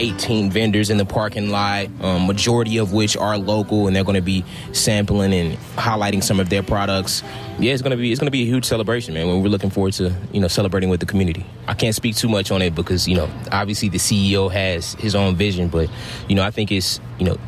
18 vendors in the parking lot, majority of which are local, and they're going to be sampling and highlighting some of their products. Yeah, it's going to be a huge celebration, man. We're looking forward to, celebrating with the community. I can't speak too much on it because, obviously the CEO has his own vision, but, I think it's,